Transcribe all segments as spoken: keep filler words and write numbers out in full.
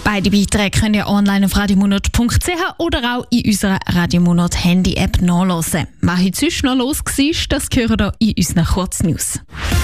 Beide Beiträge könnt ihr online auf radiomonat punkt c h oder auch in unserer Radiomonat Handy-App nachhören. Was heute sonst noch los war, das hören wir in unseren Kurznews.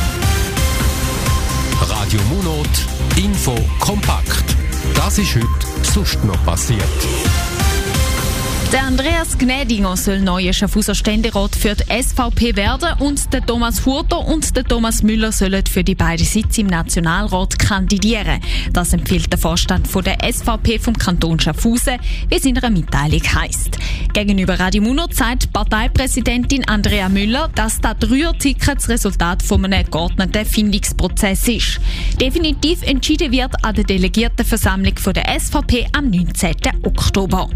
Radiomonat Info kompakt. Das ist heute sonst noch passiert. Der Andreas Gnädinger soll neuer Schaffhauser Ständerat für die S V P werden und der Thomas Hurter und der Thomas Müller sollen für die beiden Sitze im Nationalrat kandidieren. Das empfiehlt der Vorstand von der S V P vom Kanton Schaffhausen, wie es in einer Mitteilung heisst. Gegenüber Radio Monat sagt Parteipräsidentin Andrea Müller, dass das Dreier-Ticket das Resultat von einem geordneten Findungsprozess ist. Definitiv entschieden wird an der Delegiertenversammlung von der S V P am neunzehnten Oktober.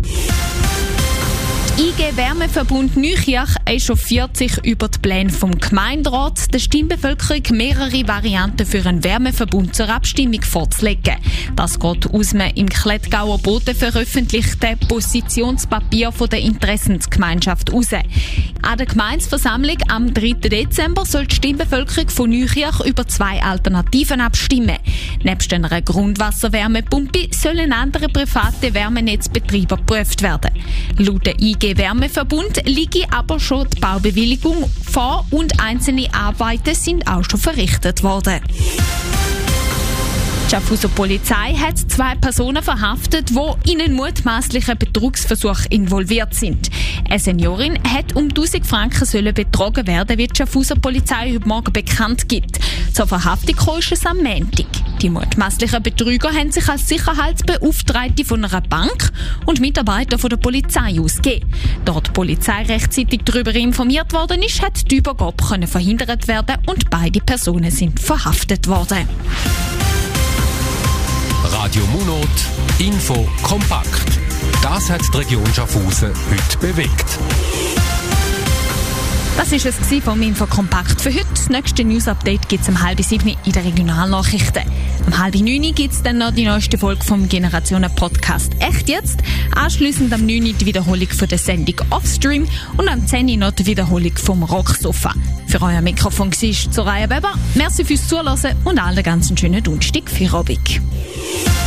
I G Wärmeverbund Neukirch echauffiert sich über die Pläne vom Gemeinderat, der Stimmbevölkerung mehrere Varianten für einen Wärmeverbund zur Abstimmung vorzulegen. Das geht aus dem im Klettgauer Boden veröffentlichten Positionspapier von der Interessensgemeinschaft raus. An der Gemeindeversammlung am dritten Dezember soll die Stimmbevölkerung von Neukirch über zwei Alternativen abstimmen. Nebst einer Grundwasserwärmepumpe sollen andere private Wärmenetzbetreiber geprüft werden. Laut der I G Wärmeverbund liege aber schon die Baubewilligung vor und einzelne Arbeiten sind auch schon verrichtet worden. Die Schaffhauser Polizei hat zwei Personen verhaftet, die in einen mutmaßlichen Betrugsversuch involviert sind. Eine Seniorin hat um tausend Franken sollen betrogen werden, wie die Schaffhauser Polizei heute Morgen bekannt gibt. Zur Verhaftung kam es am Montag. Die mutmaßlichen Betrüger haben sich als Sicherheitsbeauftragte von einer Bank und Mitarbeiter von der Polizei ausgegeben. Da die Polizei rechtzeitig darüber informiert worden ist, hat die Übergabe verhindert werden und beide Personen sind verhaftet worden. Radiomonat Info kompakt. Das hat die Region Schaffhausen heute bewegt. Das war es vom Info kompakt für heute. Das nächste News-Update gibt es um halb sieben in den Regionalnachrichten. Um halb neun gibt es dann noch die neueste Folge vom Generationen-Podcast «Echt jetzt?». Anschliessend am neun die Wiederholung von der Sendung «Offstream» und am zehn noch die Wiederholung vom «Rocksofa». Für euer Mikrofon war Soraya Weber. Merci fürs Zuhören und allen ganz schönen Donnerstag für Abend.